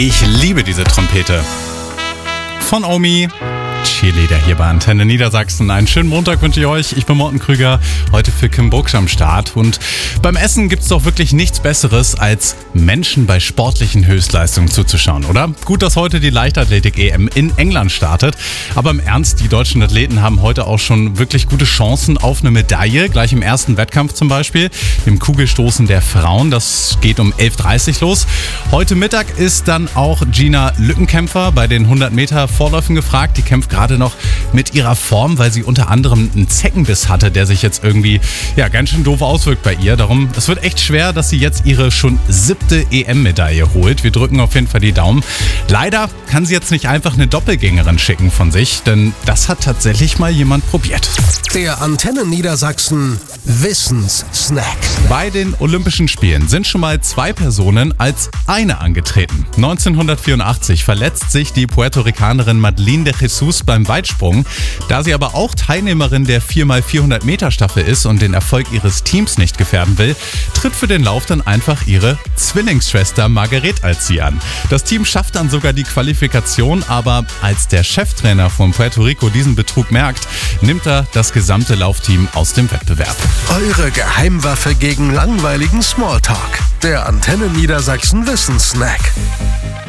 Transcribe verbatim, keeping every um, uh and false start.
Ich liebe diese Trompete. Von Omi. Cheerleader hier bei Antenne Niedersachsen. Einen schönen Montag wünsche ich euch. Ich bin Morten Krüger, heute für Kim Burksch am Start. Und beim Essen gibt es doch wirklich nichts Besseres, als Menschen bei sportlichen Höchstleistungen zuzuschauen, oder? Gut, dass heute die Leichtathletik-E M in England startet. Aber im Ernst, die deutschen Athleten haben heute auch schon wirklich gute Chancen auf eine Medaille. Gleich im ersten Wettkampf zum Beispiel, dem Kugelstoßen der Frauen. Das geht um elf Uhr dreißig los. Heute Mittag ist dann auch Gina Lückenkämper bei den hundert Meter Vorläufen gefragt. Die kämpft gerade noch mit ihrer Form, weil sie unter anderem einen Zeckenbiss hatte, der sich jetzt irgendwie ja ganz schön doof auswirkt bei ihr. Darum, es wird echt schwer, dass sie jetzt ihre schon siebte E M-Medaille holt. Wir drücken auf jeden Fall die Daumen. Leider kann sie jetzt nicht einfach eine Doppelgängerin schicken von sich, denn das hat tatsächlich mal jemand probiert. Der Antenne Niedersachsen Wissenssnack. Bei den Olympischen Spielen sind schon mal zwei Personen als eine angetreten. neunzehnhundertvierundachtzig verletzt sich die Puerto-Ricanerin Madeleine de Jesus beim Weitsprung. Da sie aber auch Teilnehmerin der vier mal vierhundert Meter Staffel ist und den Erfolg ihres Teams nicht gefährden will, tritt für den Lauf dann einfach ihre Zwillingsschwester Marguerite als sie an. Das Team schafft dann sogar die Qualifikation, aber als der Cheftrainer von Puerto Rico diesen Betrug merkt, nimmt er das gesamte Laufteam aus dem Wettbewerb. Eure Geheimwaffe gegen langweiligen Smalltalk. Der Antenne Niedersachsen Wissenssnack.